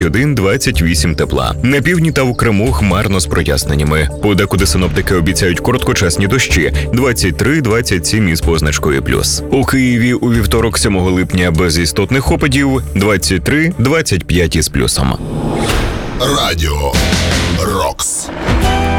21-28 тепла. На півдні та у Криму хмарно з проясненнями. Подекуди синоптики обіцяють короткочасні дощі 23-27 із позначкою плюс. У Києві у вівторок 7 липня без істотних опадів 23-25 із плюсом. Радіо Рокс.